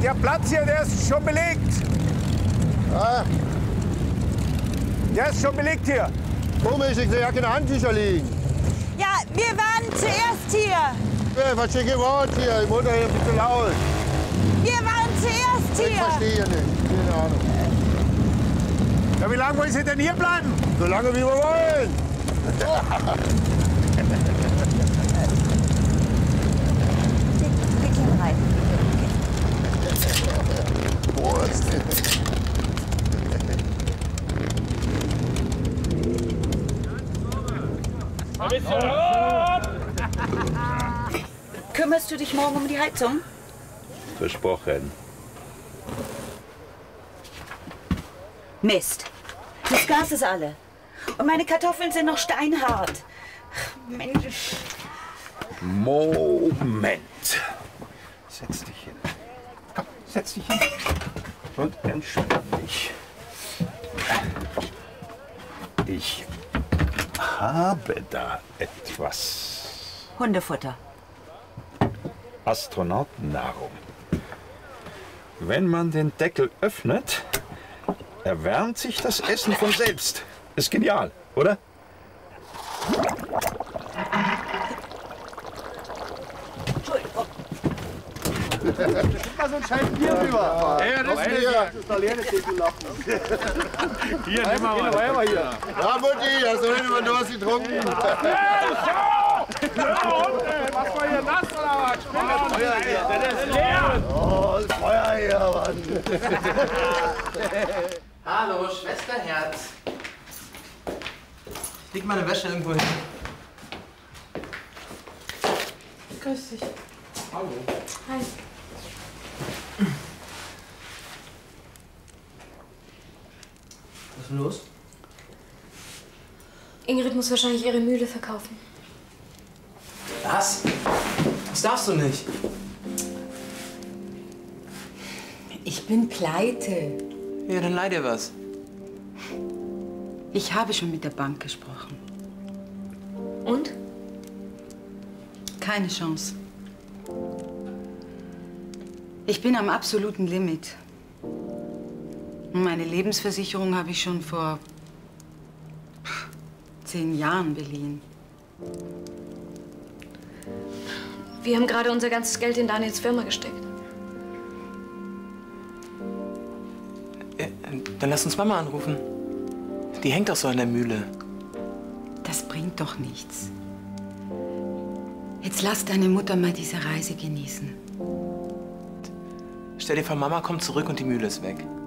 Der Platz hier, der ist schon belegt. Ah, Der ist schon belegt hier. komisch, ich sehe ja keine Handtücher liegen. Ja, wir waren zuerst hier. Ja, was hier geworden hier? Die Mutter hier ein bisschen laut. Wir waren zuerst Ich hier. verstehe hier nicht. Keine Ahnung. Ja, wie lange wollen Sie denn hier bleiben? So lange wie wir wollen. Wir gehen rein. Prost. Kümmerst du dich morgen um die Heizung? Versprochen. Mist. Das Gas ist alle. Und meine Kartoffeln sind noch steinhart. Mensch. Moment. Setz dich hin. Komm, setz dich hin. Und entspann dich. Ich habe da etwas. Hundefutter. Astronautennahrung. Wenn man den Deckel öffnet, erwärmt sich das Essen von selbst. Ist genial, oder? Entschuldigung. Mal so ein scheiß Bier rüber. Ja, das ist hier. Hier, nimm mal was. Hier. Ja, Mutti, hast du heute mal Durst getrunken? Was war hier nass oder was? Das ist leer. Oh, das Feuer hier, Mann. Hallo, Schwesterherz. Ich leg meine Wäsche irgendwo hin. Grüß dich. Hallo. Hi. Was ist denn los? Ingrid muss wahrscheinlich ihre Mühle verkaufen. Was? Das darfst du nicht. Ich bin pleite. Ja, dann leih dir was. Ich habe schon mit der Bank gesprochen. Und? Keine Chance. Ich bin am absoluten Limit. Und meine Lebensversicherung habe ich schon vor 10 Jahren beliehen. Wir haben gerade unser ganzes Geld in Daniels Firma gesteckt. Dann lass uns Mama anrufen. Die hängt doch so an der Mühle. Das bringt doch nichts. Jetzt lass deine Mutter mal diese Reise genießen. Stell dir vor, Mama kommt zurück und die Mühle ist weg.